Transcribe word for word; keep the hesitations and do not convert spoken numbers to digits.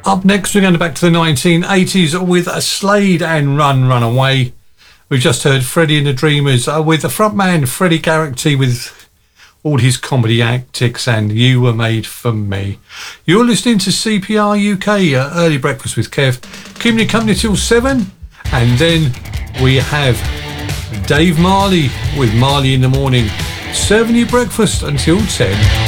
Up next, we're going back to the nineteen eighties with a Slade and Run, Run Away. We just heard Freddie and the Dreamers uh, with the frontman Freddie Garrity with all his comedy antics and You Were Made For Me. You're listening to C P R U K, uh, Early Breakfast with Kev. Keeping you company till seven. And then we have Dave Marley with Marley in the Morning, serving you breakfast until ten.